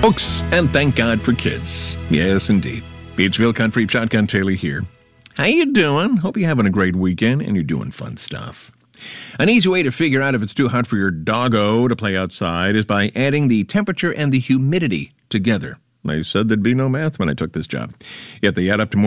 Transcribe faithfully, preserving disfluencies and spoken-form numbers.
Books, and thank God for kids. Yes, indeed. Beachville Country, Shotgun Taylor here. How you doing? Hope you're having a great weekend and you're doing fun stuff. An easy way to figure out if it's too hot for your doggo to play outside is by adding the temperature and the humidity together. They said there'd be no math when I took this job. Yet they add up to more